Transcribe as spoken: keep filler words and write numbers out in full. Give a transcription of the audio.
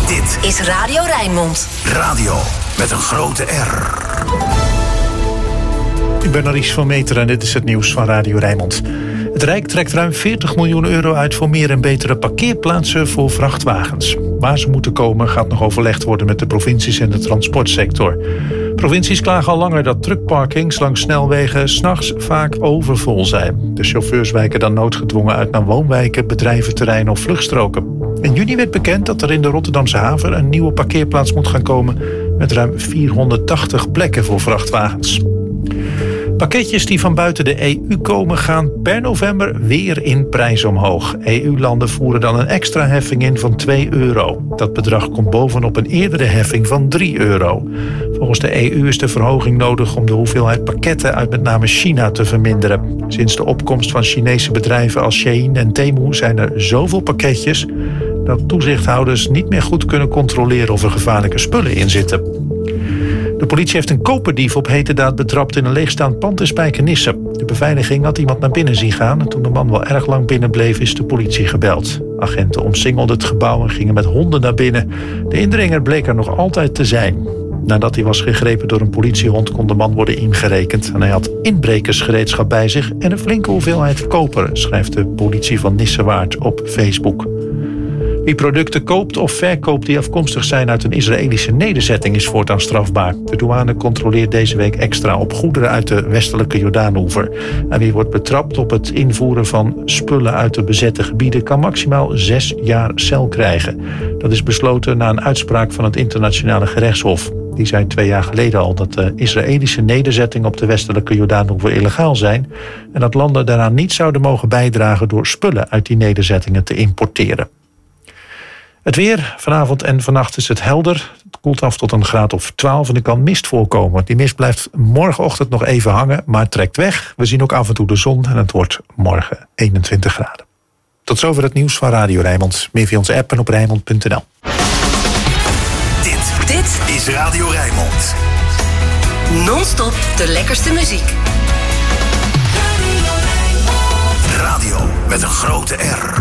Dit is Radio Rijnmond. Radio met een grote R. Ik ben Aries van Meter en dit is het nieuws van Radio Rijnmond. Het Rijk trekt ruim veertig miljoen euro uit voor meer en betere parkeerplaatsen voor vrachtwagens. Waar ze moeten komen gaat nog overlegd worden met de provincies en de transportsector. Provincies klagen al langer dat truckparkings langs snelwegen 's nachts vaak overvol zijn. De chauffeurs wijken dan noodgedwongen uit naar woonwijken, bedrijventerreinen of vluchtstroken. In juni werd bekend dat er in de Rotterdamse haven een nieuwe parkeerplaats moet gaan komen met ruim vierhonderdtachtig plekken voor vrachtwagens. Pakketjes die van buiten de E U komen gaan per november weer in prijs omhoog. E U-landen voeren dan een extra heffing in van twee euro. Dat bedrag komt bovenop een eerdere heffing van drie euro. Volgens de E U is de verhoging nodig om de hoeveelheid pakketten uit met name China te verminderen. Sinds de opkomst van Chinese bedrijven als Shein en Temu zijn er zoveel pakketjes dat toezichthouders niet meer goed kunnen controleren of er gevaarlijke spullen in zitten. De politie heeft een koperdief op heterdaad betrapt in een leegstaand pand in Spijkenisse. De beveiliging had iemand naar binnen zien gaan en toen de man wel erg lang binnen bleef is de politie gebeld. Agenten omsingelden het gebouw en gingen met honden naar binnen. De indringer bleek er nog altijd te zijn. Nadat hij was gegrepen door een politiehond kon de man worden ingerekend en hij had inbrekersgereedschap bij zich en een flinke hoeveelheid koper, schrijft de politie van Nissewaard op Facebook. Wie producten koopt of verkoopt die afkomstig zijn uit een Israëlische nederzetting is voortaan strafbaar. De douane controleert deze week extra op goederen uit de westelijke Jordaanoever. En wie wordt betrapt op het invoeren van spullen uit de bezette gebieden kan maximaal zes jaar cel krijgen. Dat is besloten na een uitspraak van het Internationale Gerechtshof. Die zei twee jaar geleden al dat de Israëlische nederzettingen op de westelijke Jordaanoever illegaal zijn en dat landen daaraan niet zouden mogen bijdragen door spullen uit die nederzettingen te importeren. Het weer, vanavond en vannacht is het helder. Het koelt af tot een graad of twaalf en er kan mist voorkomen. Die mist blijft morgenochtend nog even hangen, maar trekt weg. We zien ook af en toe de zon en het wordt morgen eenentwintig graden. Tot zover het nieuws van Radio Rijnmond. Meer via onze app en op rijnmond punt n l. Dit, dit is Radio Rijnmond. Non-stop de lekkerste muziek. Radio met een grote R.